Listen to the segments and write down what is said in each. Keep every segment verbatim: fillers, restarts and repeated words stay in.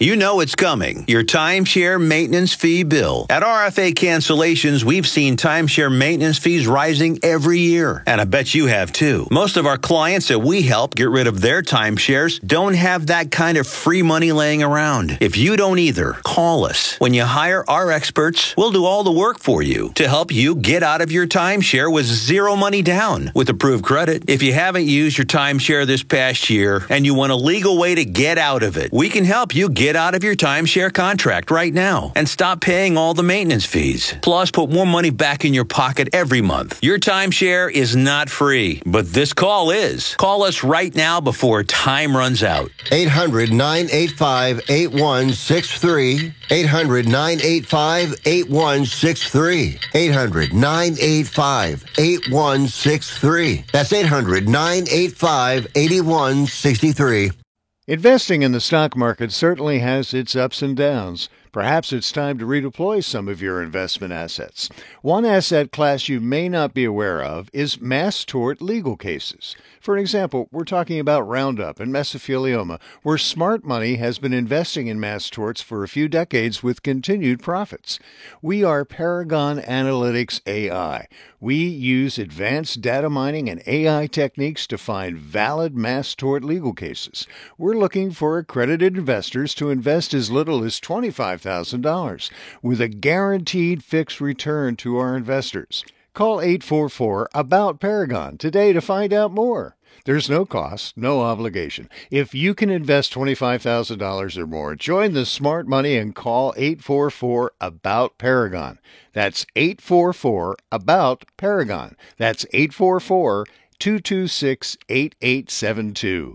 You know it's coming. Your timeshare maintenance fee bill. At R F A Cancellations, we've seen timeshare maintenance fees rising every year. And I bet you have too. Most of our clients that we help get rid of their timeshares don't have that kind of free money laying around. If you don't either, call us. When you hire our experts, we'll do all the work for you to help you get out of your timeshare with zero money down with approved credit. If you haven't used your timeshare this past year and you want a legal way to get out of it, we can help you get out of your timeshare contract right now and stop paying all the maintenance fees. Plus, put more money back in your pocket every month. Your timeshare is not free, but this call is. Call us right now before time runs out. eight hundred, nine eight five, eight one six three. eight hundred, nine eight five, eight one six three. eight hundred, nine eight five, eight one six three. That's eight hundred, nine eight five, eight one six three. Investing in the stock market certainly has its ups and downs. Perhaps it's time to redeploy some of your investment assets. One asset class you may not be aware of is mass tort legal cases. For example, we're talking about Roundup and mesothelioma, where smart money has been investing in mass torts for a few decades with continued profits. We are Paragon Analytics A I. We use advanced data mining and A I techniques to find valid mass tort legal cases. We're looking for accredited investors to invest as little as twenty-five thousand dollars with a guaranteed fixed return to our investors. Call eight four four, ABOUT Paragon today to find out more. There's no cost, no obligation. If you can invest twenty-five thousand dollars or more, join the smart money and call eight four four, ABOUT Paragon. That's eight four four, ABOUT Paragon. That's eight four four, two two six, eight eight seven two.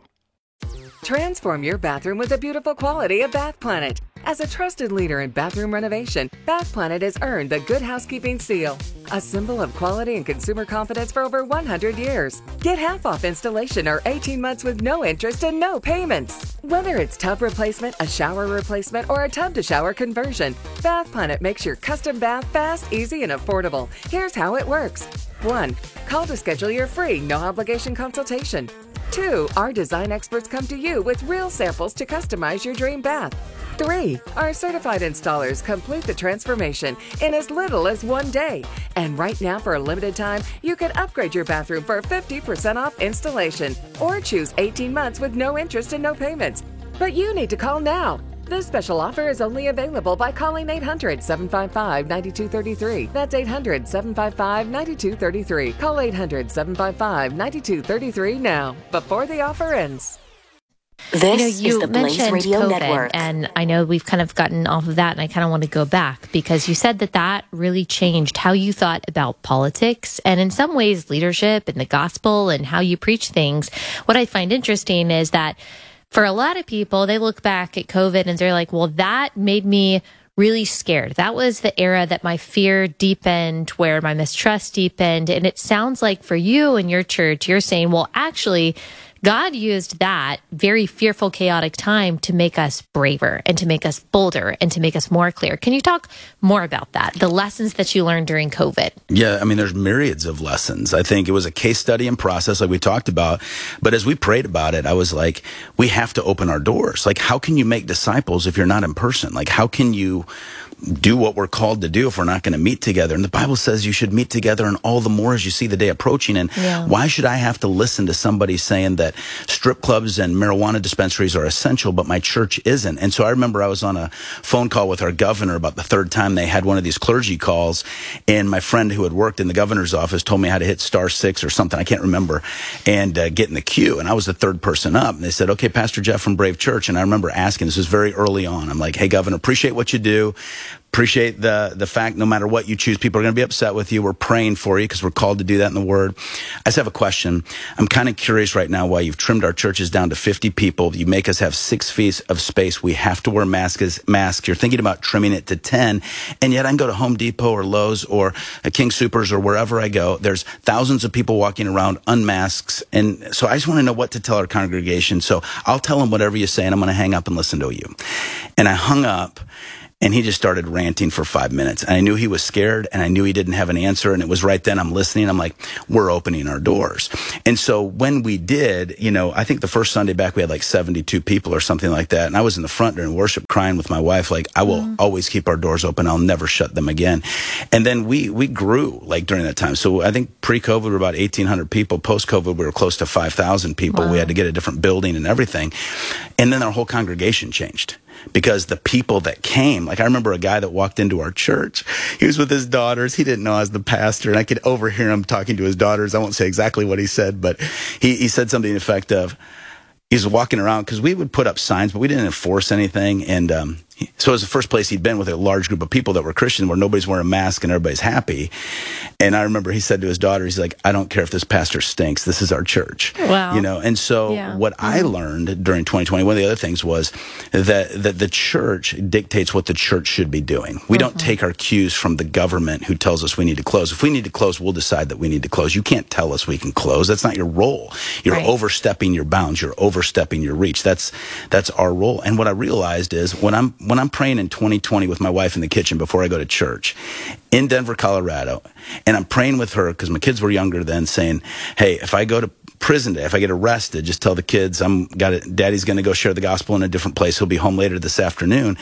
Transform your bathroom with the beautiful quality of Bath Planet. As a trusted leader in bathroom renovation, Bath Planet has earned the Good Housekeeping seal, a symbol of quality and consumer confidence for over one hundred years. Get half off installation or eighteen months with no interest and no payments. Whether it's tub replacement, a shower replacement, or a tub-to-shower conversion, Bath Planet makes your custom bath fast, easy, and affordable. Here's how it works. one. Call to schedule your free, no-obligation consultation. two. Our design experts come to you with real samples to customize your dream bath. three. Our certified installers complete the transformation in as little as one day. And right now, for a limited time, you can upgrade your bathroom for fifty percent off installation or choose eighteen months with no interest and no payments. But you need to call now. This special offer is only available by calling eight hundred, seven five five, nine two three three. That's eight hundred, seven five five, nine two three three. Call eight hundred, seven five five, nine two three three now, before the offer ends. This you know, you is the Blaze mentioned Radio COVID, Network. and I know we've kind of gotten off of that, and I kind of want to go back because you said that that really changed how you thought about politics and in some ways leadership and the gospel and how you preach things. What I find interesting is that for a lot of people, they look back at COVID and they're like, well, that made me really scared. That was the era that my fear deepened, where my mistrust deepened. And it sounds like for you and your church, you're saying, well, actually, God used that very fearful, chaotic time to make us braver and to make us bolder and to make us more clear. Can you talk more about that, the lessons that you learned during COVID? Yeah, I mean, there's myriads of lessons. I think it was a case study and process like we talked about. But as we prayed about it, I was like, we have to open our doors. Like, how can you make disciples if you're not in person? Like, how can you do what we're called to do if we're not going to meet together? And the Bible says you should meet together, and all the more as you see the day approaching. And yeah. Why should I have to listen to somebody saying that strip clubs and marijuana dispensaries are essential, but my church isn't? And so I remember I was on a phone call with our governor about the third time they had one of these clergy calls, and my friend who had worked in the governor's office told me how to hit star six or something, I can't remember, and uh, get in the queue. And I was the third person up, and they said, okay, Pastor Jeff from Brave Church. And I remember asking, this was very early on, I'm like, hey, Governor, appreciate what you do. Appreciate the the fact no matter what you choose, people are going to be upset with you. We're praying for you because we're called to do that in the Word. I just have a question. I'm kind of curious right now why you've trimmed our churches down to fifty people. You make us have six feet of space. We have to wear masks. masks. You're thinking about trimming it to ten, and yet I can go to Home Depot or Lowe's or King Soopers or wherever I go. There's thousands of people walking around unmasked, and so I just want to know what to tell our congregation. So I'll tell them whatever you say, and I'm going to hang up and listen to you. And I hung up. And he just started ranting for five minutes. And I knew he was scared, and I knew he didn't have an answer. And it was right then I'm listening. I'm like, we're opening our doors. And so when we did, you know, I think the first Sunday back, we had like seventy-two people or something like that. And I was in the front during worship crying with my wife, like, I will mm. always keep our doors open. I'll never shut them again. And then we, we grew like during that time. So I think pre-COVID, we were about eighteen hundred people. Post-COVID, we were close to five thousand people. Wow. We had to get a different building and everything. And then our whole congregation changed. Because the people that came, like I remember a guy that walked into our church. He was with his daughters. He didn't know I was the pastor, and I could overhear him talking to his daughters. I won't say exactly what he said, but he, he said something to the effect of, he's walking around, because we would put up signs, but we didn't enforce anything. And um, so it was the first place he'd been with a large group of people that were Christian, where nobody's wearing a mask and everybody's happy. And I remember he said to his daughter, he's like, I don't care if this pastor stinks. This is our church. Wow. You know, and so yeah. what mm-hmm. I learned during twenty twenty, one of the other things was that, that the church dictates what the church should be doing. We mm-hmm. don't take our cues from the government who tells us we need to close. If we need to close, we'll decide that we need to close. You can't tell us we can close. That's not your role. You're right. overstepping your bounds. You're overstepping your reach. That's that's our role. And what I realized is when I'm when I'm praying in twenty twenty with my wife in the kitchen before I go to church in Denver, Colorado, and I'm praying with her because my kids were younger then, saying, hey, if I go to prison day, if I get arrested, just tell the kids I'm got it. Daddy's going to go share the gospel in a different place. He'll be home later this afternoon.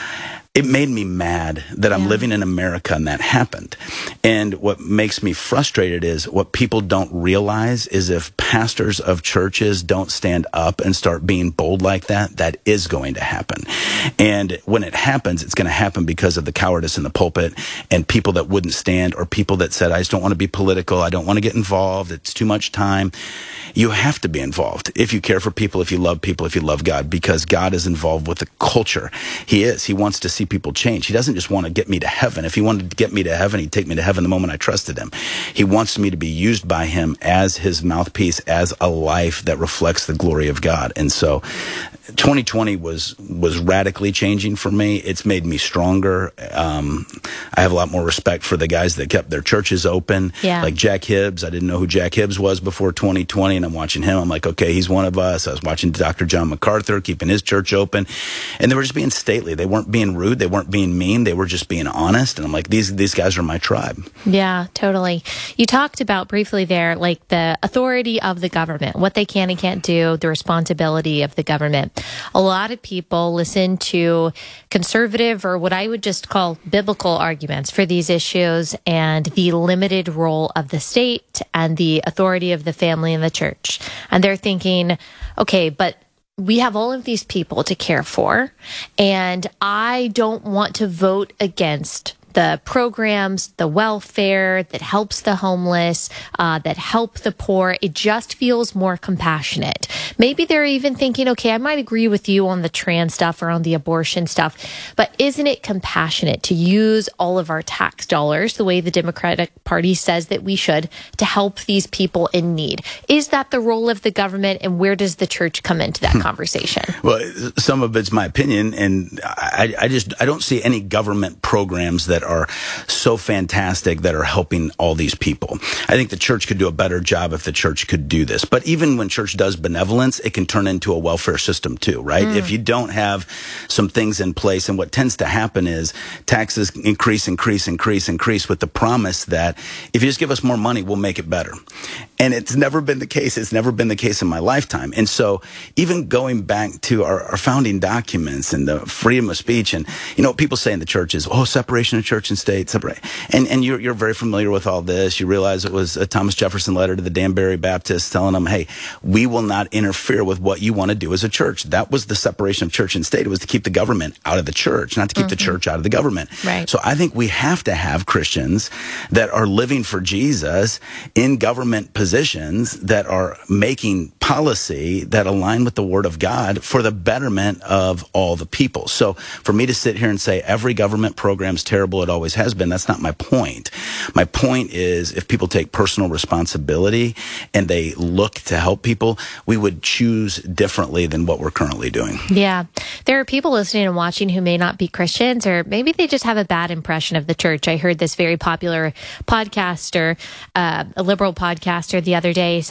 It made me mad that I'm yeah. living in America and that happened. And what makes me frustrated is what people don't realize is if pastors of churches don't stand up and start being bold like that, that is going to happen. And when it happens, it's going to happen because of the cowardice in the pulpit and people that wouldn't stand, or people that said, I just don't want to be political. I don't want to get involved. It's too much time. You have to be involved if you care for people, if you love people, if you love God, because God is involved with the culture. He is. He wants to see people change. He doesn't just want to get me to heaven. If he wanted to get me to heaven, he'd take me to heaven the moment I trusted him. He wants me to be used by him as his mouthpiece, as a life that reflects the glory of God. And so twenty twenty was was radically changing for me. It's made me stronger. Um, I have a lot more respect for the guys that kept their churches open, yeah. like Jack Hibbs. I didn't know who Jack Hibbs was before twenty twenty, and I'm watching him. I'm like, okay, he's one of us. I was watching Doctor John MacArthur keeping his church open, and they were just being stately. They weren't being rude. They weren't being mean. They were just being honest. And I'm like, these these guys are my tribe. Yeah, totally. You talked about briefly there, like the authority of the government, what they can and can't do, the responsibility of the government. A lot of people listen to conservative, or what I would just call biblical arguments for these issues, and the limited role of the state and the authority of the family and the church. And they're thinking, okay, but we have all of these people to care for, and I don't want to vote against the programs, the welfare that helps the homeless, uh, that help the poor. It just feels more compassionate. Maybe they're even thinking, okay, I might agree with you on the trans stuff or on the abortion stuff, but isn't it compassionate to use all of our tax dollars the way the Democratic Party says that we should to help these people in need? Is that the role of the government, and where does the church come into that conversation? Well, some of it's my opinion, and I, I just I don't see any government programs that are so fantastic that are helping all these people. I think the church could do a better job if the church could do this. But even when church does benevolence, it can turn into a welfare system too, right? Mm. If you don't have some things in place, and what tends to happen is taxes increase, increase, increase, increase with the promise that if you just give us more money, we'll make it better. And it's never been the case. It's never been the case in my lifetime. And so even going back to our, our founding documents and the freedom of speech, and you know what people say in the church is, oh, separation of church and state, separate. And and you're you're very familiar with all this. You realize it was a Thomas Jefferson letter to the Danbury Baptists telling them, hey, we will not interfere with what you want to do as a church. That was the separation of church and state. It was to keep the government out of the church, not to keep mm-hmm. the church out of the government. Right. So I think we have to have Christians that are living for Jesus in government positions that are making policy that align with the Word of God for the betterment of all the people. So for me to sit here and say every government program is terrible, it always has been, that's not my point. My point is if people take personal responsibility and they look to help people, we would choose differently than what we're currently doing. Yeah. There are people listening and watching who may not be Christians, or maybe they just have a bad impression of the church. I heard this very popular podcaster, uh, a liberal podcaster the other day said,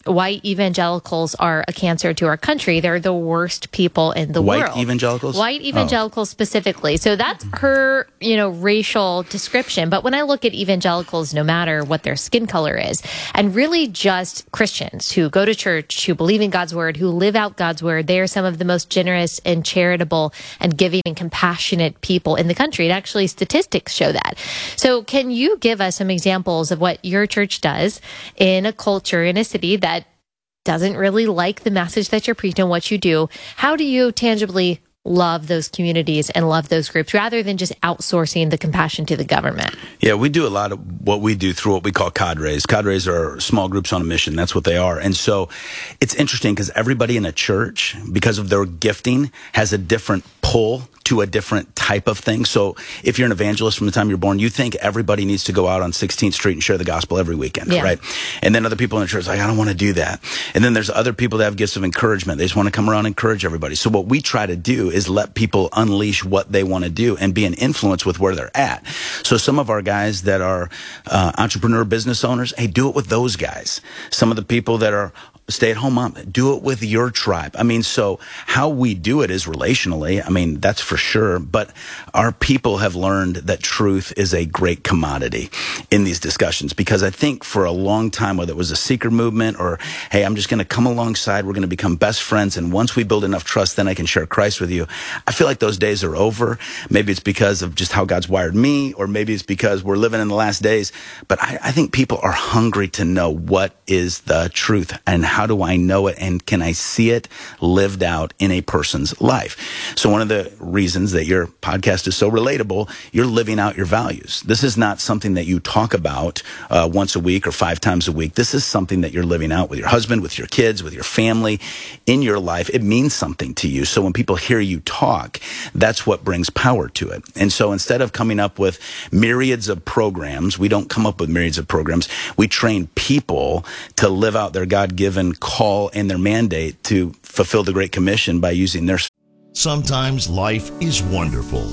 white evangelicals are a cancer to our country. They're the worst people in the White world. evangelicals? White evangelicals Oh. specifically. So that's her, you know, racial description. But when I look at evangelicals, no matter what their skin color is, and really just Christians who go to church, who believe in God's word, who live out God's word, they are some of the most generous and charitable and giving and compassionate people in the country. And actually, statistics show that. So can you give us some examples of what your church does in a culture, in a city that doesn't really like the message that you're preaching, what you do? How do you tangibly love those communities and love those groups rather than just outsourcing the compassion to the government? Yeah, we do a lot of what we do through what we call cadres. Cadres are small groups on a mission. That's what they are. And so it's interesting because everybody in a church, because of their gifting, has a different pull to a different type of thing. So if you're an evangelist from the time you're born, you think everybody needs to go out on sixteenth Street and share the gospel every weekend, Yeah. right? And then other people in the church are like, I don't want to do that. And then there's other people that have gifts of encouragement. They just want to come around and encourage everybody. So what we try to do is let people unleash what they want to do and be an influence with where they're at. So some of our guys that are uh, entrepreneur business owners, hey, do it with those guys. Some of the people that are stay-at-home mom, do it with your tribe. I mean, so how we do it is relationally. I mean, that's for sure. But our people have learned that truth is a great commodity in these discussions, because I think for a long time, whether it was a seeker movement or, hey, I'm just going to come alongside, we're going to become best friends, and once we build enough trust, then I can share Christ with you. I feel like those days are over. Maybe it's because of just how God's wired me, or maybe it's because we're living in the last days. But I, I think people are hungry to know what is the truth and how do I know it, and can I see it lived out in a person's life? So one of the reasons that your podcast is so relatable, you're living out your values. This is not something that you talk about uh, once a week or five times a week. This is something that you're living out with your husband, with your kids, with your family, in your life. It means something to you. So when people hear you talk, that's what brings power to it. And so instead of coming up with myriads of programs, we don't come up with myriads of programs. We train people to live out their God-given call and their mandate to fulfill the Great Commission by using their... Sometimes life is wonderful,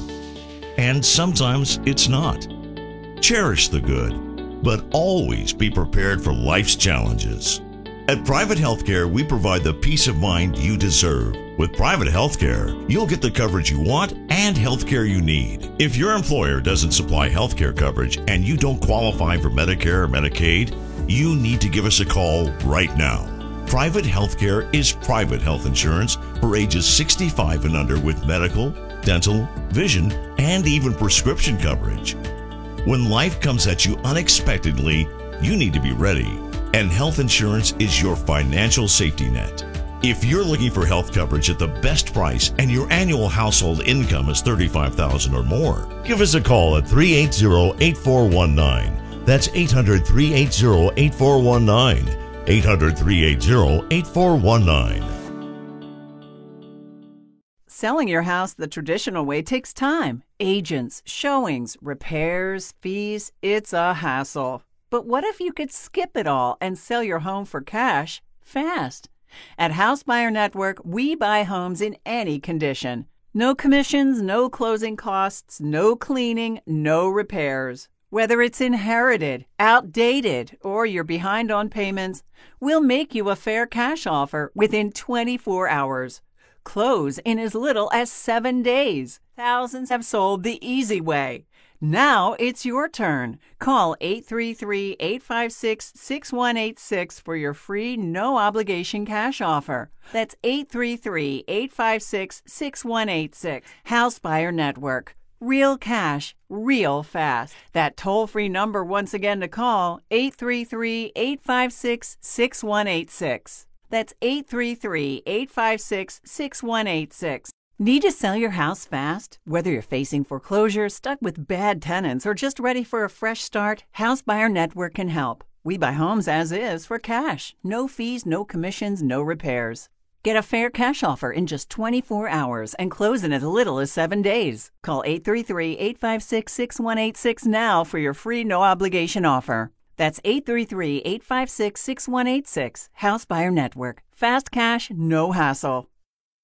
and sometimes it's not. Cherish the good, but always be prepared for life's challenges. At Private Healthcare, we provide the peace of mind you deserve. With Private Healthcare, you'll get the coverage you want and healthcare you need. If your employer doesn't supply healthcare coverage and you don't qualify for Medicare or Medicaid, you need to give us a call right now. Private Healthcare is private health insurance for ages sixty-five and under with medical, dental, vision, and even prescription coverage. When life comes at you unexpectedly, you need to be ready, and health insurance is your financial safety net. If you're looking for health coverage at the best price and your annual household income is thirty-five thousand dollars or more, give us a call at three eight zero, eight four one nine. That's eight hundred, three eight zero, eight four one nine. eight hundred, three eight zero, eight four one nine. Selling your house the traditional way takes time. Agents, showings, repairs, fees. It's a hassle. But what if you could skip it all and sell your home for cash fast? At House Buyer Network, we buy homes in any condition. No commissions, no closing costs, no cleaning, no repairs. Whether it's inherited, outdated, or you're behind on payments, we'll make you a fair cash offer within twenty-four hours. Close in as little as seven days. Thousands have sold the easy way. Now it's your turn. Call eight three three, eight five six, six one eight six for your free no-obligation cash offer. That's eight three three, eight five six, six one eight six. House Buyer Network. Real cash, real fast. That toll-free number once again to call, eight three three, eight five six, six one eight six. That's eight three three, eight five six, six one eight six. Need to sell your house fast? Whether you're facing foreclosure, stuck with bad tenants, or just ready for a fresh start, House Buyer Network can help. We buy homes as is for cash. No fees, no commissions, no repairs. Get a fair cash offer in just twenty-four hours and close in as little as seven days. Call eight three three, eight five six, six one eight six now for your free no-obligation offer. That's eight three three, eight five six, six one eight six. House Buyer Network. Fast cash, no hassle.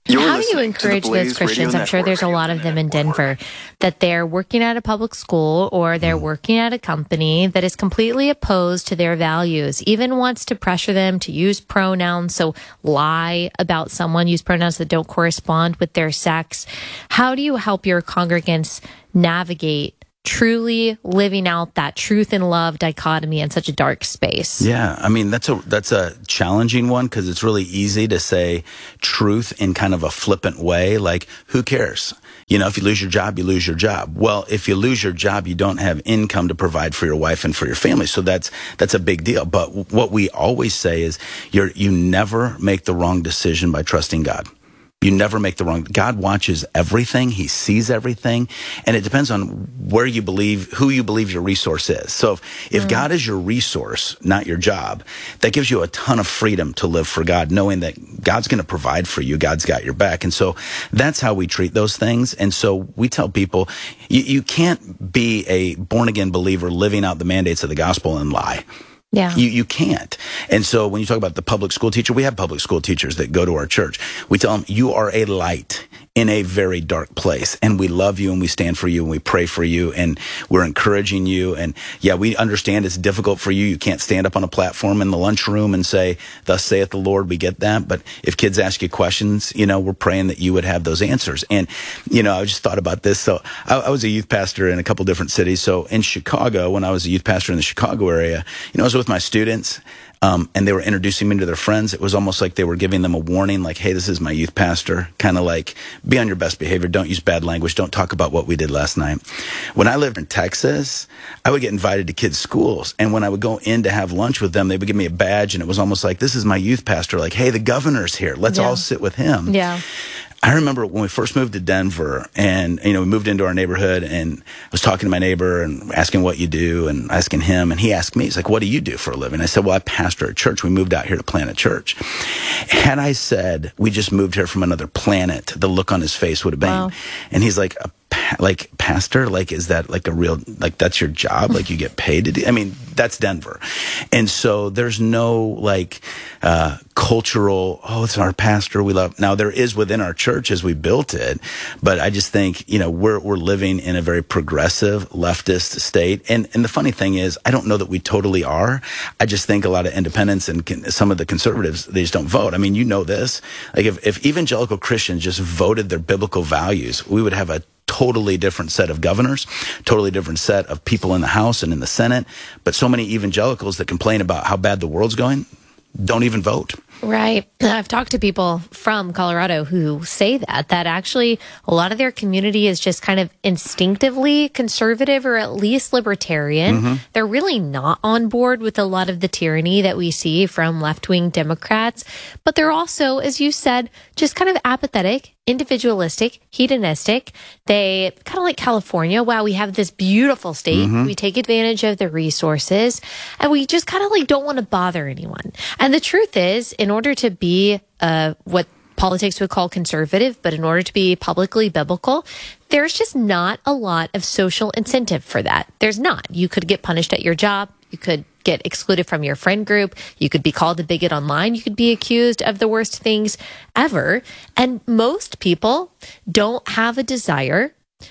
You're How do you listening to the encourage Blaze those Christians? Radio I'm sure there's a Network. lot of them in Denver that they're working at a public school or they're working at a company that is completely opposed to their values, even wants to pressure them to use pronouns. So lie about someone, use pronouns that don't correspond with their sex. How do you help your congregants navigate truly living out that truth and love dichotomy in such a dark space? Yeah, I mean, that's a that's a challenging one because it's really easy to say truth in kind of a flippant way, like, who cares? You know, if you lose your job, you lose your job. Well, if you lose your job, you don't have income to provide for your wife and for your family. So that's that's a big deal. But what we always say is you're you never make the wrong decision by trusting God. You never make the wrong. God watches everything. He sees everything. And it depends on where you believe, who you believe your resource is. So if, if mm. God is your resource, not your job, that gives you a ton of freedom to live for God, knowing that God's going to provide for you. God's got your back. And so that's how we treat those things. And so we tell people, you, you can't be a born again believer living out the mandates of the gospel and lie. Yeah. You you can't. And so when you talk about the public school teacher, we have public school teachers that go to our church. We tell them, you are a light in a very dark place. And we love you and we stand for you and we pray for you and we're encouraging you. And yeah, we understand it's difficult for you. You can't stand up on a platform in the lunchroom and say, thus saith the Lord. We get that. But if kids ask you questions, you know, we're praying that you would have those answers. And, you know, I just thought about this. So I, I was a youth pastor in a couple different cities. So in Chicago, when I was a youth pastor in the Chicago area, you know, I was with my students. Um, and they were introducing me to their friends. It was almost like they were giving them a warning, like, hey, this is my youth pastor. Kind of like, be on your best behavior. Don't use bad language. Don't talk about what we did last night. When I lived in Texas, I would get invited to kids' schools. And when I would go in to have lunch with them, they would give me a badge. And it was almost like, this is my youth pastor. Like, hey, the governor's here. Let's yeah. all sit with him. Yeah. I remember when we first moved to Denver and, you know, we moved into our neighborhood and I was talking to my neighbor and asking what you do and asking him. And he asked me, he's like, what do you do for a living? I said, well, I pastor a church. We moved out here to plant a church. Had I said, we just moved here from another planet, the look on his face would have been. Wow. And he's like, a pa- like, pastor, like, is that like a real, like, that's your job? Like, you get paid to do? I mean, that's Denver. And so there's no like, uh, cultural, oh, it's our pastor we love. Now there is within our church as we built it, but I just think, you know, we're, we're living in a very progressive leftist state. And, and the funny thing is, I don't know that we totally are. I just think a lot of independents and con- some of the conservatives, they just don't vote. I mean, you know this, like if, if evangelical Christians just voted their biblical values, we would have a totally different set of governors, totally different set of people in the House and in the Senate. But so many evangelicals that complain about how bad the world's going don't even vote. Right. I've talked to people from Colorado who say that, that actually a lot of their community is just kind of instinctively conservative or at least libertarian. Mm-hmm. They're really not on board with a lot of the tyranny that we see from left-wing Democrats, but they're also, as you said, just kind of apathetic, individualistic, hedonistic. They kind of like California. Wow, we have this beautiful state. Mm-hmm. We take advantage of the resources and we just kind of like don't want to bother anyone. And the truth is, in order to be uh, what politics would call conservative, but in order to be publicly biblical, there's just not a lot of social incentive for that. There's not. You could get punished at your job. You could get excluded from your friend group. You could be called a bigot online. You could be accused of the worst things ever. And most people don't have a desire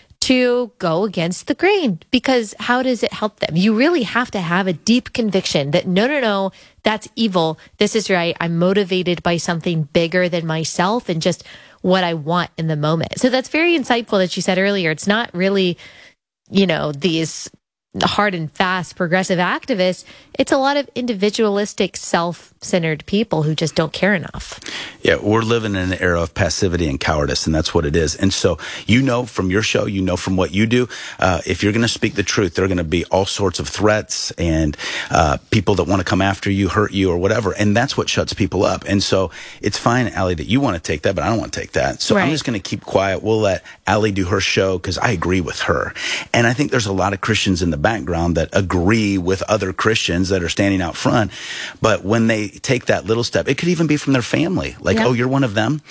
to go against the grain, because how does it help them? You really have to have a deep conviction that no, no, no, that's evil. This is right. I'm motivated by something bigger than myself and just what I want in the moment. So that's very insightful that you said earlier. It's not really, you know, these hard and fast progressive activists. It's a lot of individualistic, self-centered people who just don't care enough. Yeah, we're living in an era of passivity and cowardice, and that's what it is. And so you know from your show, you know from what you do, uh, if you're going to speak the truth, there are going to be all sorts of threats and uh, people that want to come after you, hurt you, or whatever. And that's what shuts people up. And so it's fine, Allie, that you want to take that, but I don't want to take that. So right. I'm just going to keep quiet. We'll let Allie do her show because I agree with her. And I think there's a lot of Christians in the background that agree with other Christians that are standing out front. But when they take that little step, it could even be from their family. Like, yeah. oh, you're one of them?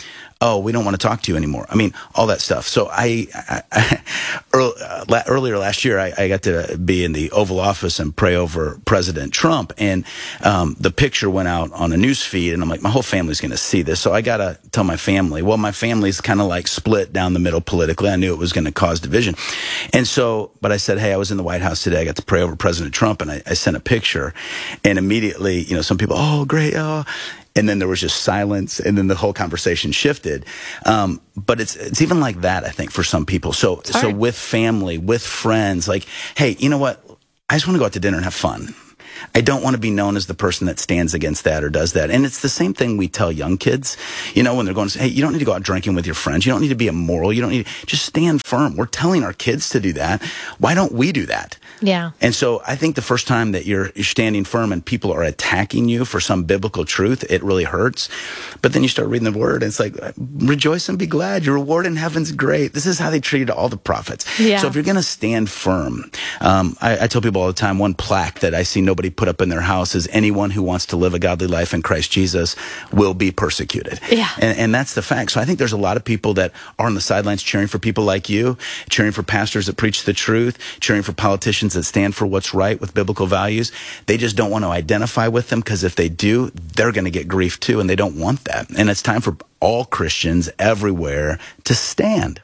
oh, we don't want to talk to you anymore. I mean, all that stuff. So I, I, I early, uh, earlier last year, I, I got to be in the Oval Office and pray over President Trump. And um, the picture went out on a news feed, and I'm like, my whole family's going to see this. So I got to tell my family. Well, my family's kind of like split down the middle politically. I knew it was going to cause division. And so, but I said, hey, I was in the White House today. I got to pray over President Trump, and I, I sent a picture. And immediately, you know, some people, oh, great, oh. And then there was just silence, and then the whole conversation shifted. Um, but it's it's even like that, I think, for some people. So so with family, with friends, like, hey, you know what? I just want to go out to dinner and have fun. I don't want to be known as the person that stands against that or does that. And it's the same thing we tell young kids, you know, when they're going to say, hey, you don't need to go out drinking with your friends. You don't need to be immoral. You don't need to just stand firm. We're telling our kids to do that. Why don't we do that? Yeah. And so I think the first time that you're, you're standing firm and people are attacking you for some biblical truth, it really hurts. But then you start reading the word and it's like, rejoice and be glad. Your reward in heaven's great. This is how they treated all the prophets. Yeah. So if you're going to stand firm, um, I, I tell people all the time, one plaque that I see nobody put up in their house is anyone who wants to live a godly life in Christ Jesus will be persecuted. Yeah. And, and that's the fact. So I think there's a lot of people that are on the sidelines cheering for people like you, cheering for pastors that preach the truth, cheering for politicians that stand for what's right with biblical values. They just don't want to identify with them, because if they do, they're going to get grief too, and they don't want that. And it's time for all Christians everywhere to stand.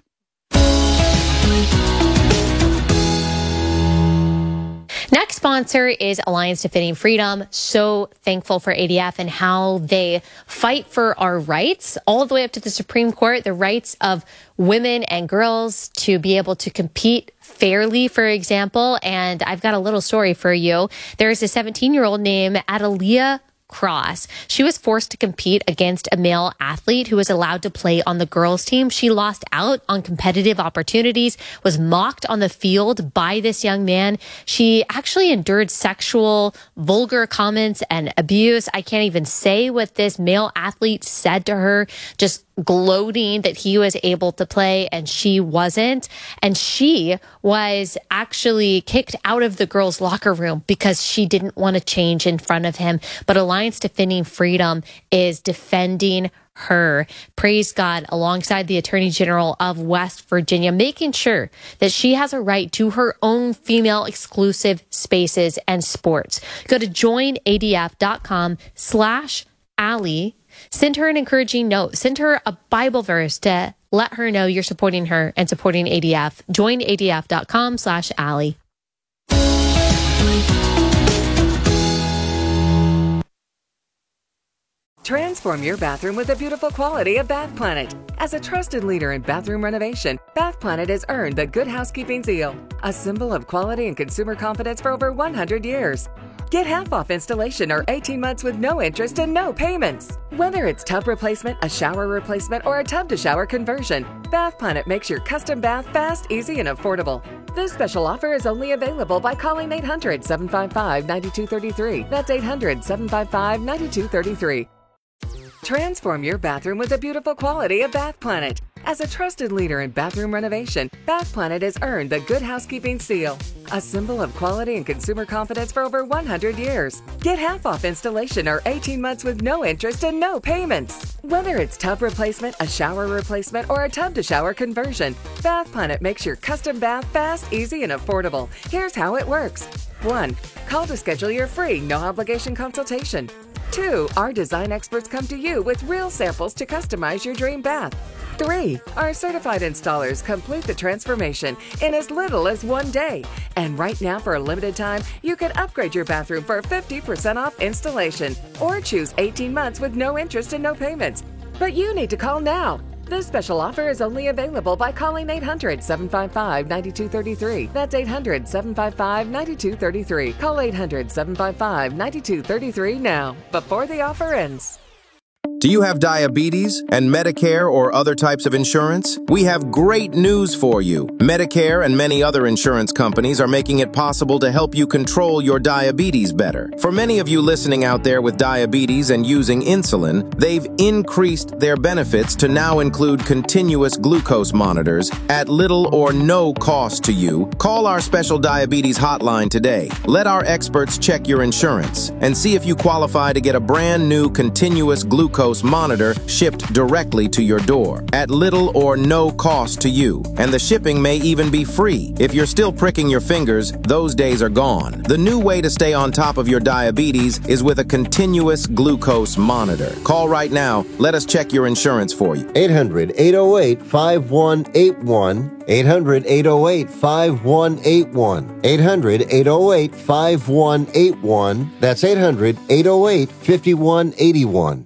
Next sponsor is Alliance Defending Freedom. So thankful for A D F and how they fight for our rights all the way up to the Supreme Court, the rights of women and girls to be able to compete fairly, for example. And I've got a little story for you. There is a seventeen-year-old named Adalia Cross. She was forced to compete against a male athlete who was allowed to play on the girls' team. She lost out on competitive opportunities, was mocked on the field by this young man. She actually endured sexual, vulgar comments and abuse. I can't even say what this male athlete said to her, just gloating that he was able to play and she wasn't. And she was actually kicked out of the girls' locker room because she didn't want to change in front of him. But Alliance Defending Freedom is defending her. Praise God, alongside the Attorney General of West Virginia, making sure that she has a right to her own female exclusive spaces and sports. Go to joinadf.com slash Allie. Send her an encouraging note. Send her a Bible verse to let her know you're supporting her and supporting A D F. joinadf.com slash Allie. Transform your bathroom with the beautiful quality of Bath Planet. As a trusted leader in bathroom renovation, Bath Planet has earned the Good Housekeeping seal, a symbol of quality and consumer confidence for over one hundred years. Get half off installation or eighteen months with no interest and no payments. Whether it's tub replacement, a shower replacement, or a tub-to-shower conversion, Bath Planet makes your custom bath fast, easy, and affordable. This special offer is only available by calling eight hundred, seven five five, nine two three three. That's eight hundred, seven five five, nine two three three. Transform your bathroom with the beautiful quality of Bath Planet. As a trusted leader in bathroom renovation, Bath Planet has earned the Good Housekeeping seal, a symbol of quality and consumer confidence for over one hundred years. Get half off installation or eighteen months with no interest and no payments. Whether it's tub replacement, a shower replacement, or a tub-to-shower conversion, Bath Planet makes your custom bath fast, easy, and affordable. Here's how it works. one. Call to schedule your free, no-obligation consultation. two. Our design experts come to you with real samples to customize your dream bath. three. Our certified installers complete the transformation in as little as one day. And right now, for a limited time, you can upgrade your bathroom for fifty percent off installation or choose eighteen months with no interest and no payments. But you need to call now. This special offer is only available by calling eight hundred, seven five five, nine two three three. That's eight hundred, seven five five, nine two three three. Call eight hundred, seven five five, nine two three three now, before the offer ends. Do you have diabetes and Medicare or other types of insurance? We have great news for you. Medicare and many other insurance companies are making it possible to help you control your diabetes better. For many of you listening out there with diabetes and using insulin, they've increased their benefits to now include continuous glucose monitors at little or no cost to you. Call our special diabetes hotline today. Let our experts check your insurance and see if you qualify to get a brand new continuous glucose glucose monitor shipped directly to your door at little or no cost to you. And the shipping may even be free. If you're still pricking your fingers, those days are gone. The new way to stay on top of your diabetes is with a continuous glucose monitor. Call right now. Let us check your insurance for you. eight hundred, eight oh eight, five one eight one. eight hundred, eight oh eight, five one eight one. eight hundred, eight oh eight, five one eight one. That's eight hundred, eight oh eight, five one eight one.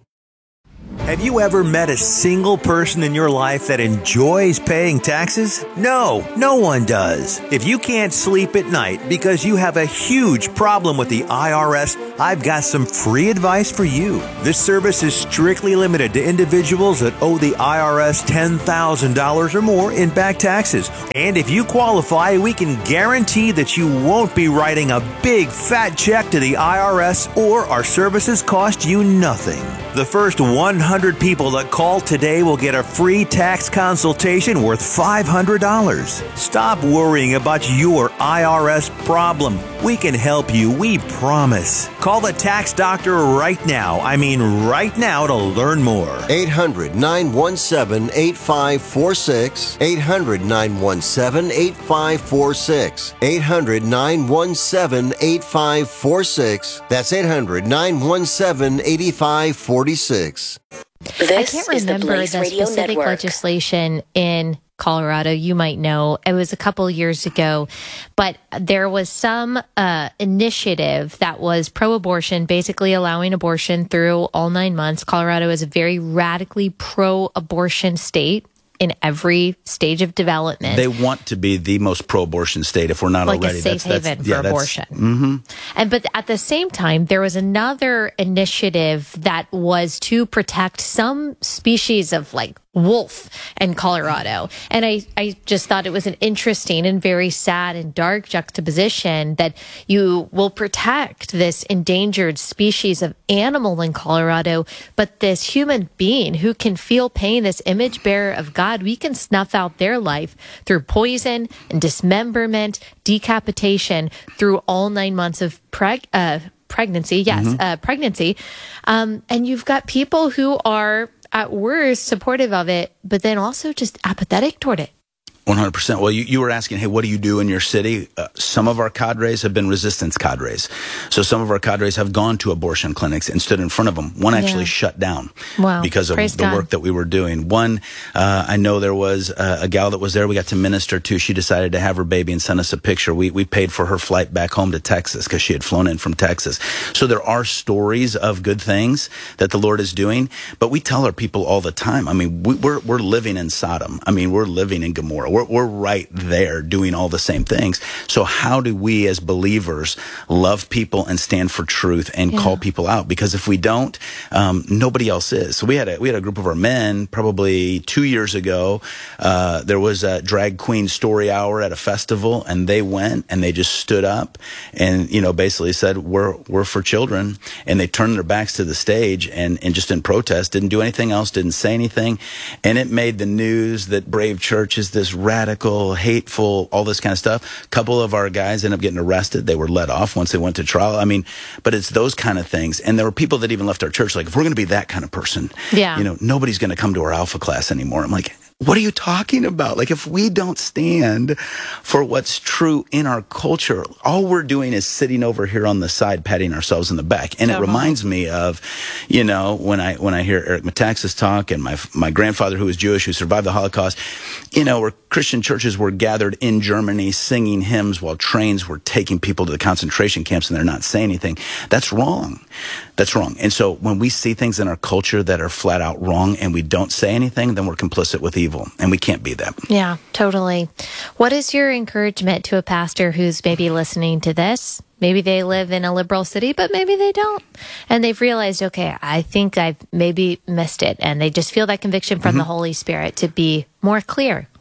Have you ever met a single person in your life that enjoys paying taxes? No, no one does. If you can't sleep at night because you have a huge problem with the I R S, I've got some free advice for you. This service is strictly limited to individuals that owe the I R S ten thousand dollars or more in back taxes. And if you qualify, we can guarantee that you won't be writing a big fat check to the I R S, or our services cost you nothing. The first one hundred people that call today will get a free tax consultation worth five hundred dollars. Stop worrying about your I R S problem. We can help you, we promise. Call the tax doctor right now. I mean right now to learn more. eight hundred, nine one seven, eight five four six. eight hundred, nine one seven, eight five four six. eight hundred, nine one seven, eight five four six. That's eight hundred, nine one seven, eight five four six. This I can't remember the, the specific Network. legislation in Colorado. You might know. It was a couple years ago, but there was some uh, initiative that was pro-abortion, basically allowing abortion through all nine months. Colorado is a very radically pro-abortion state in every stage of development. They want to be the most pro-abortion state if we're not like already. a safe that's, haven that's, for yeah, abortion. Mm-hmm. And but at the same time, there was another initiative that was to protect some species of like wolf in Colorado. And I, I just thought it was an interesting and very sad and dark juxtaposition that you will protect this endangered species of animal in Colorado, but this human being who can feel pain, this image bearer of God, we can snuff out their life through poison and dismemberment, decapitation through all nine months of preg- uh, pregnancy. Yes, mm-hmm. uh, pregnancy. Um, and you've got people who are at worst supportive of it, but then also just apathetic toward it. one hundred percent. Well, you, you were asking, hey, what do you do in your city? Uh, some of our cadres have been resistance cadres. So some of our cadres have gone to abortion clinics and stood in front of them. One actually yeah. shut down wow. because of Praise the God. work that we were doing. One, uh, I know there was a, a gal that was there we got to minister to. She decided to have her baby and send us a picture. We, we paid for her flight back home to Texas because she had flown in from Texas. So there are stories of good things that the Lord is doing, but we tell our people all the time. I mean, we, we're, we're living in Sodom. I mean, we're living in Gomorrah. We're, we're right there doing all the same things. So how do we as believers love people and stand for truth and yeah. call people out? Because if we don't, um, nobody else is. So we had a, we had a group of our men probably two years ago. Uh, there was a drag queen story hour at a festival, and they went and they just stood up and, you know, basically said, we're, we're for children. And they turned their backs to the stage and, and just in protest, didn't do anything else, didn't say anything. And it made the news that Brave Church is this radical, hateful, all this kind of stuff. A couple of our guys ended up getting arrested. They were let off once they went to trial. I mean, but it's those kind of things. And there were people that even left our church like, if we're going to be that kind of person, yeah. you know, nobody's going to come to our alpha class anymore. I'm like, what are you talking about? Like, if we don't stand for what's true in our culture, all we're doing is sitting over here on the side, patting ourselves in the back. And uh-huh. it reminds me of, you know, when I when I hear Eric Metaxas talk, and my my grandfather, who was Jewish, who survived the Holocaust, you know, where Christian churches were gathered in Germany singing hymns while trains were taking people to the concentration camps, and they're not saying anything. That's wrong. That's wrong. And so when we see things in our culture that are flat out wrong and we don't say anything, then we're complicit with evil. And we can't be that. Yeah, totally. What is your encouragement to a pastor who's maybe listening to this? Maybe they live in a liberal city, but maybe they don't. And they've realized, okay, I think I've maybe missed it. And they just feel that conviction from mm-hmm. the Holy Spirit to be more clear.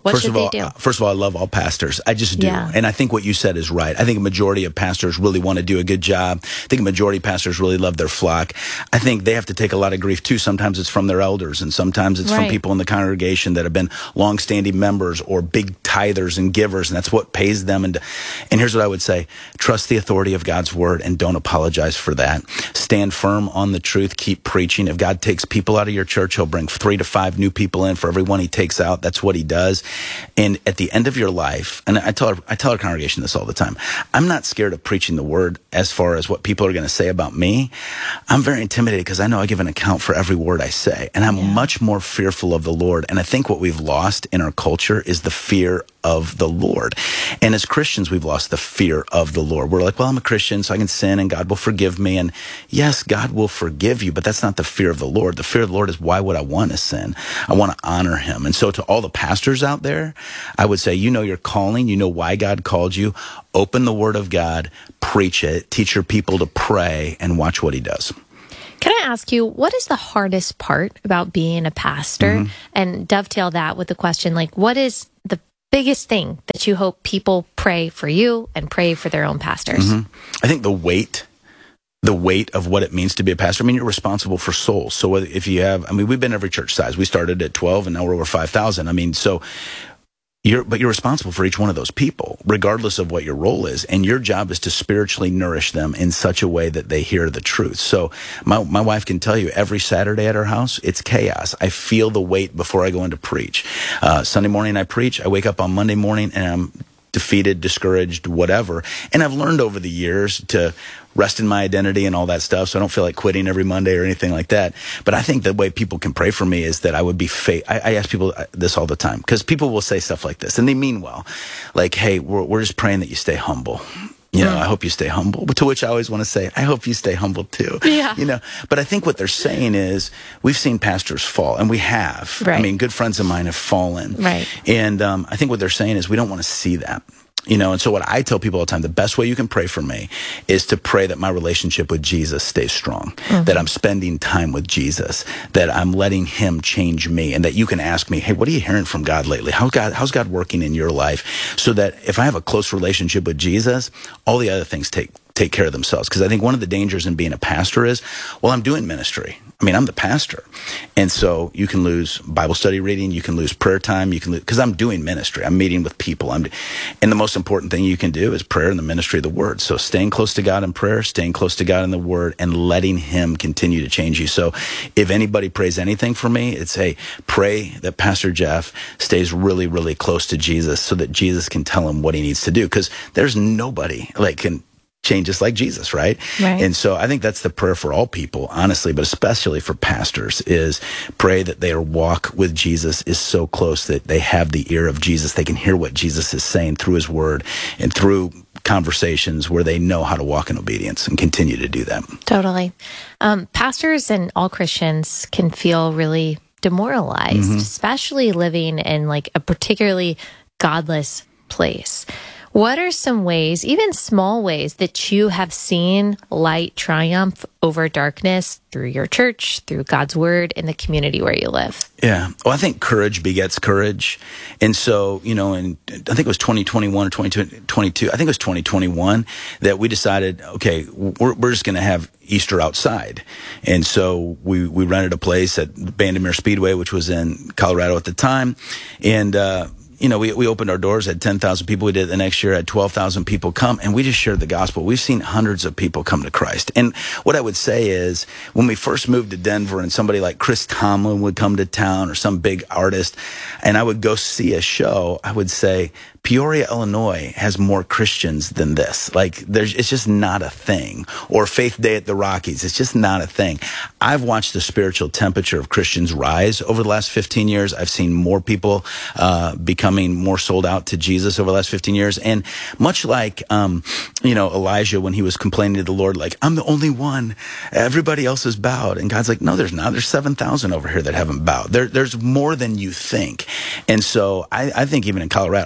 What first should of all, they do? uh, First of all, I love all pastors. I just do. Yeah. And I think what you said is right. I think a majority of pastors really want to do a good job. I think a majority of pastors really love their flock. I think they have to take a lot of grief too. Sometimes it's from their elders, and sometimes it's Right. from people in the congregation that have been longstanding members or big tithers and givers, and that's what pays them. And and here's what I would say. Trust the authority of God's word and don't apologize for that. Stand firm on the truth. Keep preaching. If God takes people out of your church, he'll bring three to five new people in for every one he takes out. That's what he does. And at the end of your life, and I tell our, I tell our congregation this all the time, I'm not scared of preaching the word as far as what people are going to say about me. I'm very intimidated because I know I give an account for every word I say. And I'm Yeah. much more fearful of the Lord. And I think what we've lost in our culture is the fear of the Lord. And as Christians, we've lost the fear of the Lord. We're like, well, I'm a Christian, so I can sin and God will forgive me. And yes, God will forgive you, but that's not the fear of the Lord. The fear of the Lord is, why would I want to sin? I want to honor him. And so to all the pastors out there, I would say, you know your calling, you know why God called you. Open the word of God, preach it, teach your people to pray, and watch what he does. Can I ask you, what is the hardest part about being a pastor? Mm-hmm. And dovetail that with the question, like, what is the biggest thing that you hope people pray for you and pray for their own pastors? Mm-hmm. I think the weight, the weight of what it means to be a pastor. I mean, you're responsible for souls. So if you have, I mean, we've been every church size. We started at twelve and now we're over five thousand. I mean, so You're, but you're responsible for each one of those people, regardless of what your role is. And your job is to spiritually nourish them in such a way that they hear the truth. So my, my wife can tell you every Saturday at our house, it's chaos. I feel the weight before I go in to preach. Uh, Sunday morning I preach. I wake up on Monday morning and I'm defeated, discouraged, whatever. And I've learned over the years to rest in my identity and all that stuff, so I don't feel like quitting every Monday or anything like that. But I think the way people can pray for me is that I would be faith. I, I ask people this all the time, because people will say stuff like this, and they mean well. Like, hey, we're, we're just praying that you stay humble. You know, I hope you stay humble. To which I always want to say, I hope you stay humble too. Yeah. You know, but I think what they're saying is, we've seen pastors fall, and we have. Right. I mean, good friends of mine have fallen. Right. And um, I think what they're saying is, we don't want to see that. You know, and so what I tell people all the time, the best way you can pray for me is to pray that my relationship with Jesus stays strong, mm-hmm. that I'm spending time with Jesus, that I'm letting him change me, and that you can ask me, hey, what are you hearing from God lately? How's God, how's God working in your life? So that if I have a close relationship with Jesus, all the other things take take care of themselves. Because I think one of the dangers in being a pastor is, well, I'm doing ministry. I mean, I'm the pastor. And so you can lose Bible study reading, you can lose prayer time, you can lose, because I'm doing ministry. I'm meeting with people. I'm, and the most important thing you can do is prayer and the ministry of the word. So staying close to God in prayer, staying close to God in the word, and letting him continue to change you. So if anybody prays anything for me, it's, hey, pray that Pastor Jeff stays really, really close to Jesus so that Jesus can tell him what he needs to do. Because there's nobody like can change us like Jesus, right? Right? And so I think that's the prayer for all people, honestly, but especially for pastors, is pray that their walk with Jesus is so close that they have the ear of Jesus. They can hear what Jesus is saying through his word and through conversations where they know how to walk in obedience and continue to do that. Totally. Um, pastors and all Christians can feel really demoralized, Mm-hmm. especially living in like a particularly godless place. What are some ways, even small ways, that you have seen light triumph over darkness through your church, through God's word, in the community where you live? Yeah. Well, I think courage begets courage. And so, you know, in, I think it was twenty twenty-one or twenty twenty-two, I think it was twenty twenty-one, that we decided, okay, we're, we're just going to have Easter outside. And so we, we rented a place at Bandimere Speedway, which was in Colorado at the time. And, uh, You know, we, we opened our doors, had ten thousand people. We did it the next year, had twelve thousand people come, and we just shared the gospel. We've seen hundreds of people come to Christ. And what I would say is, when we first moved to Denver and somebody like Chris Tomlin would come to town, or some big artist, and I would go see a show, I would say, Peoria, Illinois has more Christians than this. Like, there's, it's just not a thing. Or Faith Day at the Rockies, it's just not a thing. I've watched the spiritual temperature of Christians rise over the last fifteen years. I've seen more people uh, becoming more sold out to Jesus over the last fifteen years. And much like, um, you know, Elijah, when he was complaining to the Lord, like, I'm the only one. Everybody else has bowed. And God's like, no, there's not. There's seven thousand over here that haven't bowed. There, there's more than you think. And so I, I think even in Colorado, I have great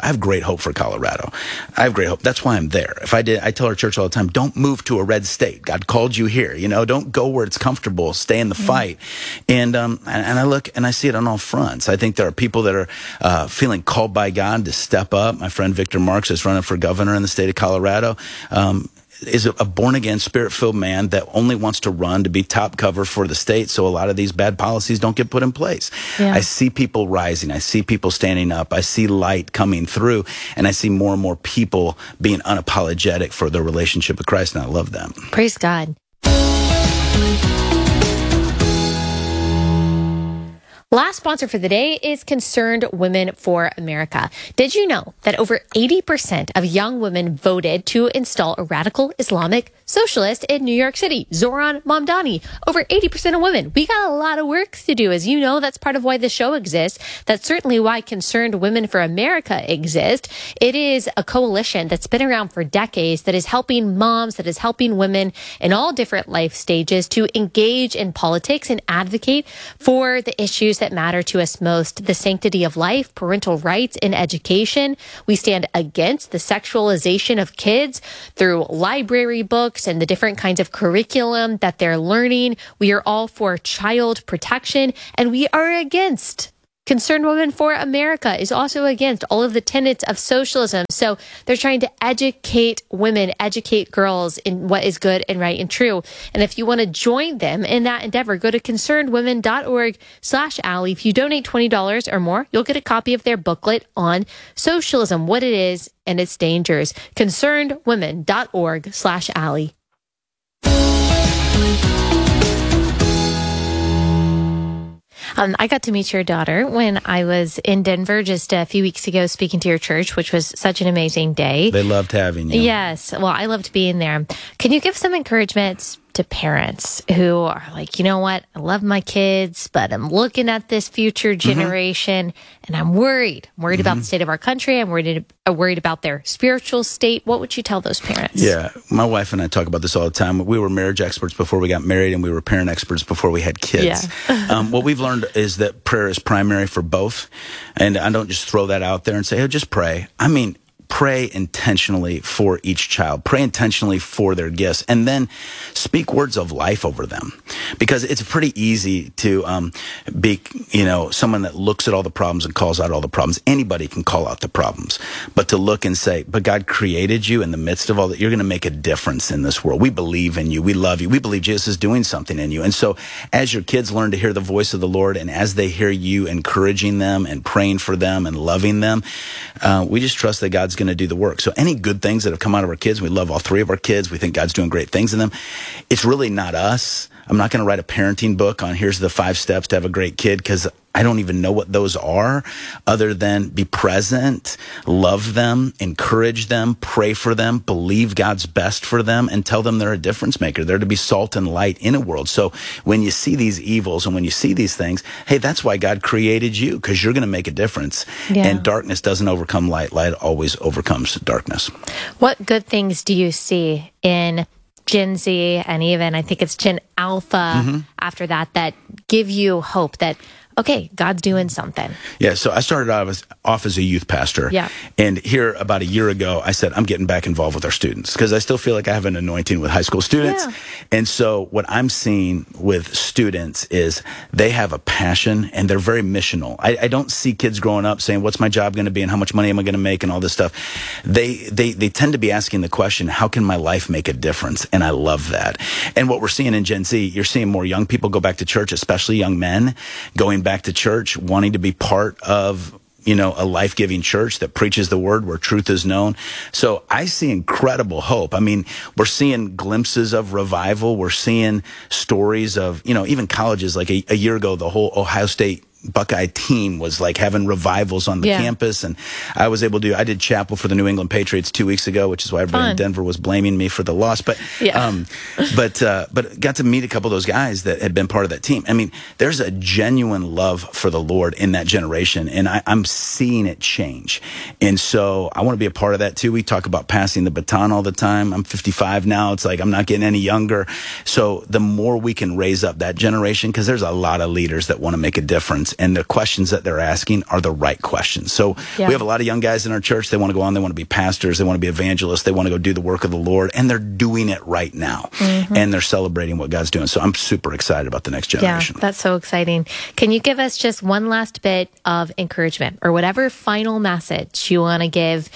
hope for Colorado. I have great hope. That's why I'm there. If I did, I tell our church all the time, don't move to a red state. God called you here. You know, don't go where it's comfortable. Stay in the mm-hmm. fight. And, um, and, and I look and I see it on all fronts. I think there are people that are uh, feeling called by God to step up. My friend Victor Marks is running for governor in the state of Colorado. Um, is a born-again, spirit-filled man that only wants to run to be top cover for the state so a lot of these bad policies don't get put in place. Yeah. I see people rising. I see people standing up. I see light coming through, and I see more and more people being unapologetic for their relationship with Christ, and I love them. Praise God. Last sponsor for the day is Concerned Women for America. Did you know that over eighty percent of young women voted to install a radical Islamic socialist in New York City, Zoran Mamdani? Over eighty percent of women. We got a lot of work to do. As you know, that's part of why the show exists. That's certainly why Concerned Women for America exists. It is a coalition that's been around for decades that is helping moms, that is helping women in all different life stages to engage in politics and advocate for the issues that matter to us most: the sanctity of life, parental rights, and education. We stand against the sexualization of kids through library books and the different kinds of curriculum that they're learning. We are all for child protection, and we are against Concerned Women for America is also against all of the tenets of socialism. So they're trying to educate women, educate girls in what is good and right and true. And if you want to join them in that endeavor, go to concernedwomen.org slash Allie. If you donate twenty dollars or more, you'll get a copy of their booklet on socialism, what it is and its dangers. concernedwomen.org slash Allie. Um, I got to meet your daughter when I was in Denver just a few weeks ago speaking to your church, which was such an amazing day. They loved having you. Yes. Well, I loved being there. Can you give some encouragement to parents who are like, you know what, I love my kids, but I'm looking at this future generation mm-hmm. and I'm worried. I'm worried mm-hmm. about the state of our country. I'm worried, I'm worried about their spiritual state. What would you tell those parents? Yeah, my wife and I talk about this all the time. We were marriage experts before we got married, and we were parent experts before we had kids. Yeah. um, what we've learned is that prayer is primary for both. And I don't just throw that out there and say, oh, just pray. I mean, pray intentionally for each child. Pray intentionally for their gifts, and then speak words of life over them. Because it's pretty easy to um, be, you know, someone that looks at all the problems and calls out all the problems. Anybody can call out the problems. But to look and say, but God created you in the midst of all that. You're going to make a difference in this world. We believe in you. We love you. We believe Jesus is doing something in you. And so as your kids learn to hear the voice of the Lord, and as they hear you encouraging them and praying for them and loving them, uh, we just trust that God's going to do the work. So any good things that have come out of our kids, we love all three of our kids. We think God's doing great things in them. It's really not us. I'm not going to write a parenting book on here's the five steps to have a great kid, because I don't even know what those are, other than be present, love them, encourage them, pray for them, believe God's best for them, and tell them they're a difference maker. They're to be salt and light in a world. So when you see these evils and when you see these things, hey, that's why God created you, because you're going to make a difference. Yeah. And darkness doesn't overcome light. Light always overcomes darkness. What good things do you see in Gen Z and even I think it's Gen Alpha mm-hmm. after that, that give you hope that, okay, God's doing something? Yeah, so I started off as, off as a youth pastor. Yeah. And here about a year ago, I said, I'm getting back involved with our students, because I still feel like I have an anointing with high school students. Yeah. And so what I'm seeing with students is they have a passion and they're very missional. I, I don't see kids growing up saying, what's my job going to be and how much money am I going to make and all this stuff. They, they, they tend to be asking the question, how can my life make a difference? And I love that. And what we're seeing in Gen Z, you're seeing more young people go back to church, especially young men going back to church, wanting to be part of, you know, a life-giving church that preaches the word where truth is known. So I see incredible hope. I mean, we're seeing glimpses of revival. We're seeing stories of, you know, even colleges. Like a, a year ago, the whole Ohio State Buckeye team was like having revivals on the yeah. campus, and I was able to, I did chapel for the New England Patriots two weeks ago, which is why everybody Fun. in Denver was blaming me for the loss. But, yeah. um, but, uh, but got to meet a couple of those guys that had been part of that team. I mean, there's a genuine love for the Lord in that generation, and I, I'm seeing it change. And so I want to be a part of that too. We talk about passing the baton all the time. I'm fifty-five now. It's like I'm not getting any younger. So the more we can raise up that generation, because there's a lot of leaders that want to make a difference. and the questions that they're asking are the right questions. So Yeah. we have a lot of young guys in our church. They want to go on. They want to be pastors. They want to be evangelists. They want to go do the work of the Lord, and they're doing it right now. Mm-hmm. And they're celebrating what God's doing. So I'm super excited about the next generation. Yeah, that's so exciting. Can you give us just one last bit of encouragement or whatever final message you want to give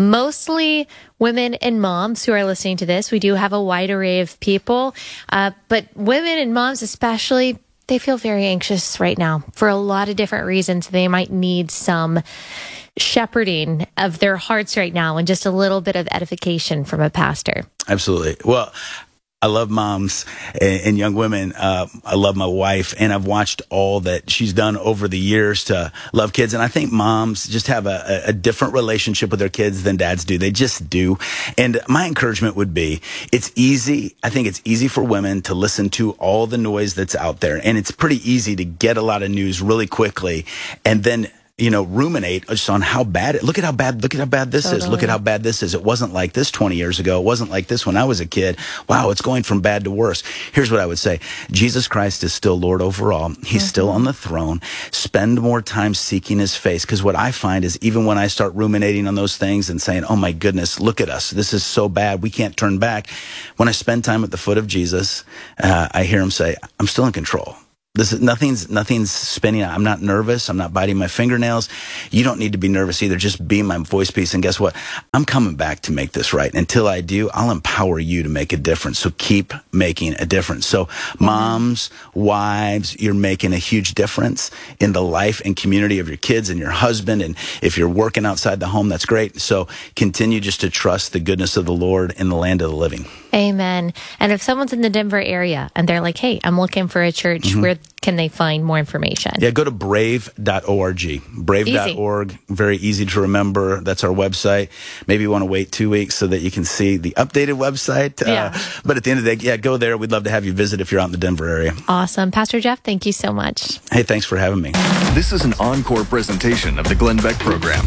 mostly women and moms who are listening to this? We do have a wide array of people, uh, but women and moms especially, they feel very anxious right now for a lot of different reasons. They might need some shepherding of their hearts right now and just a little bit of edification from a pastor. Absolutely. Well, I love moms and, and young women. Uh, I love my wife, and I've watched all that she's done over the years to love kids. And I think moms just have a, a different relationship with their kids than dads do. They just do. And my encouragement would be, it's easy. I think it's easy for women to listen to all the noise that's out there. And it's pretty easy to get a lot of news really quickly and then you know, ruminate just on how bad it, look at how bad, look at how bad this totally. is. Look at how bad this is. It wasn't like this twenty years ago. It wasn't like this when I was a kid. Wow, it's going from bad to worse. Here's what I would say. Jesus Christ is still Lord over all. He's mm-hmm. still on the throne. Spend more time seeking his face. Because what I find is even when I start ruminating on those things and saying, oh my goodness, look at us. This is so bad. We can't turn back. When I spend time at the foot of Jesus, uh, I hear him say, I'm still in control. This is nothing's nothing's spinning. I'm not nervous. I'm not biting my fingernails. You don't need to be nervous either. Just be my voice piece. And guess what? I'm coming back to make this right. Until I do, I'll empower you to make a difference. So keep making a difference. So moms, wives, you're making a huge difference in the life and community of your kids and your husband. And if you're working outside the home, that's great. So continue just to trust the goodness of the Lord in the land of the living. Amen. And if someone's in the Denver area and they're like, hey, I'm looking for a church, mm-hmm. where can they find more information? Yeah, go to brave dot org. brave dot org, very easy to remember. That's our website. Maybe you want to wait two weeks so that you can see the updated website. Yeah. Uh, but at the end of the day, yeah, go there. We'd love to have you visit if you're out in the Denver area. Awesome. Pastor Jeff, thank you so much. Hey, thanks for having me. This is an encore presentation of the Glenn Beck Program.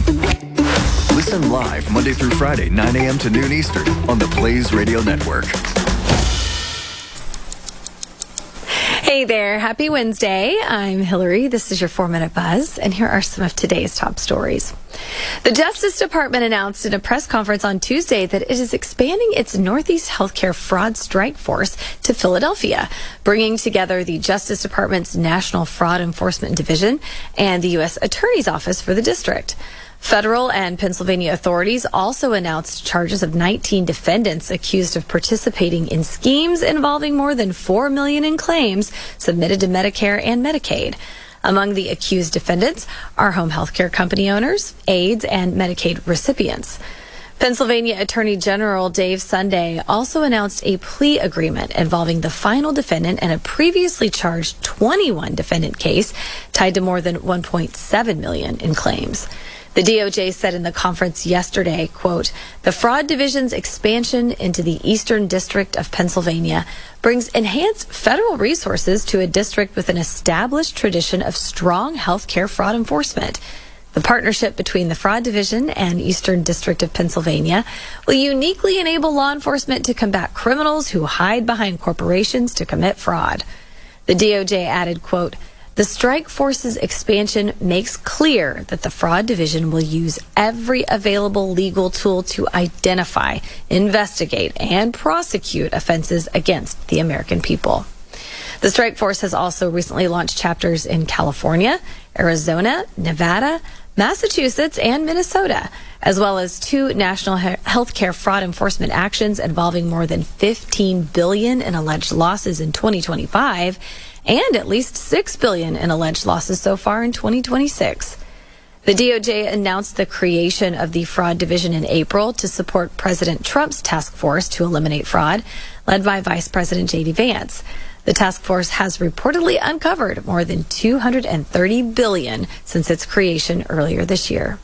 Listen live Monday through Friday, nine a.m. to noon Eastern on the Blaze Radio Network. Hey there. Happy Wednesday. I'm Hillary. This is your four-minute buzz, and here are some of today's top stories. The Justice Department announced in a press conference on Tuesday that it is expanding its Northeast Healthcare Fraud Strike Force to Philadelphia, bringing together the Justice Department's National Fraud Enforcement Division and the U S Attorney's Office for the district. Federal and Pennsylvania authorities also announced charges of nineteen defendants accused of participating in schemes involving more than four million dollars in claims submitted to Medicare and Medicaid. Among the accused defendants are home health care company owners, aides, and Medicaid recipients. Pennsylvania Attorney General Dave Sunday also announced a plea agreement involving the final defendant in a previously charged twenty-one defendant case tied to more than one point seven million dollars in claims. The D O J said in the conference yesterday, quote, the fraud division's expansion into the Eastern District of Pennsylvania brings enhanced federal resources to a district with an established tradition of strong healthcare fraud enforcement. The partnership between the Fraud Division and Eastern District of Pennsylvania will uniquely enable law enforcement to combat criminals who hide behind corporations to commit fraud. The D O J added, quote, the strike force's expansion makes clear that the Fraud Division will use every available legal tool to identify, investigate, and prosecute offenses against the American people. The strike force has also recently launched chapters in California, Arizona, Nevada, Massachusetts, and Minnesota, as well as two national he- healthcare fraud enforcement actions involving more than fifteen billion dollars in alleged losses in twenty twenty-five and at least six billion dollars in alleged losses so far in twenty twenty-six. The D O J announced the creation of the Fraud Division in April to support President Trump's task force to eliminate fraud, led by Vice President J D Vance. The task force has reportedly uncovered more than two hundred thirty billion dollars since its creation earlier this year.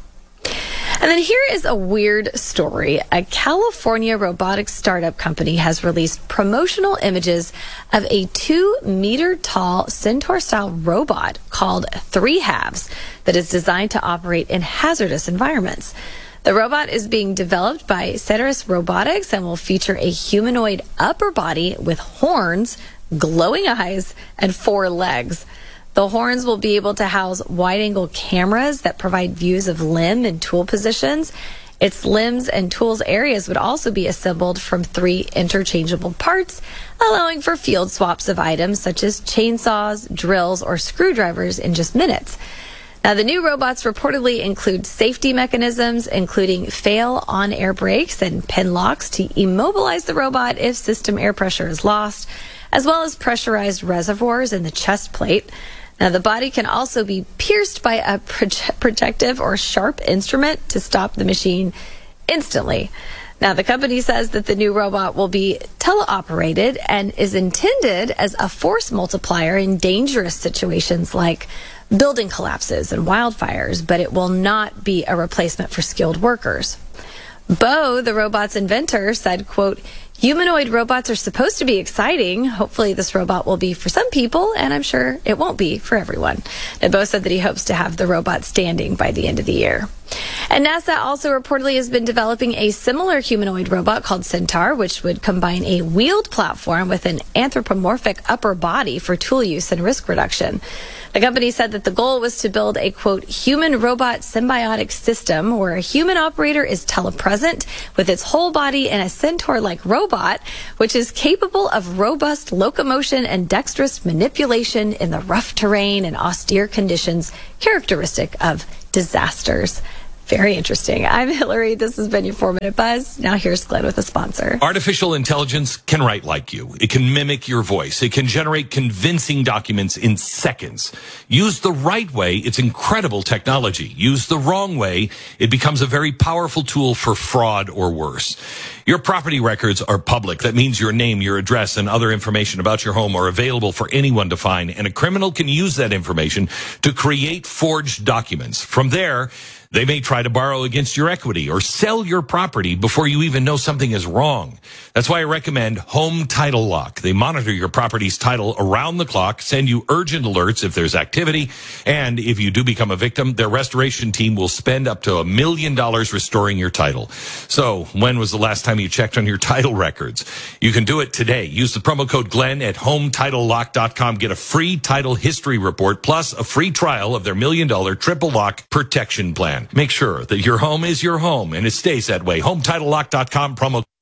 And then here is a weird story. A California robotics startup company has released promotional images of a two-meter-tall Centaur-style robot called Three Halves that is designed to operate in hazardous environments. The robot is being developed by Ceteris Robotics and will feature a humanoid upper body with horns, glowing eyes, and four legs. The horns will be able to house wide-angle cameras that provide views of limb and tool positions. Its limbs and tools areas would also be assembled from three interchangeable parts, allowing for field swaps of items such as chainsaws, drills, or screwdrivers in just minutes. Now, the new robots reportedly include safety mechanisms, including fail on-air brakes and pin locks to immobilize the robot if system air pressure is lost, as well as pressurized reservoirs in the chest plate. Now, the body can also be pierced by a proje- protective or sharp instrument to stop the machine instantly. Now, the company says that the new robot will be teleoperated and is intended as a force multiplier in dangerous situations like building collapses and wildfires, but it will not be a replacement for skilled workers. Bo, the robot's inventor, said, quote, humanoid robots are supposed to be exciting. Hopefully this robot will be for some people, and I'm sure it won't be for everyone. And Bo said that he hopes to have the robot standing by the end of the year. And NASA also reportedly has been developing a similar humanoid robot called Centaur, which would combine a wheeled platform with an anthropomorphic upper body for tool use and risk reduction. The company said that the goal was to build a, quote, human-robot symbiotic system where a human operator is telepresent with its whole body in a Centaur-like robot, which is capable of robust locomotion and dexterous manipulation in the rough terrain and austere conditions characteristic of disasters. Very interesting. I'm Hillary. This has been your four-minute buzz. Now here's Glenn with a sponsor. Artificial intelligence can write like you. It can mimic your voice. It can generate convincing documents in seconds. Used the right way, it's incredible technology. Used the wrong way, it becomes a very powerful tool for fraud or worse. Your property records are public. That means your name, your address, and other information about your home are available for anyone to find, and a criminal can use that information to create forged documents. From there, they may try to borrow against your equity or sell your property before you even know something is wrong. That's why I recommend Home Title Lock. They monitor your property's title around the clock, send you urgent alerts if there's activity, and if you do become a victim, their restoration team will spend up to a million dollars restoring your title. So, when was the last time you checked on your title records? You can do it today. Use the promo code Glenn at home title lock dot com. Get a free title history report plus a free trial of their million dollar triple lock protection plan. Make sure that your home is your home and it stays that way. home title lock dot com promo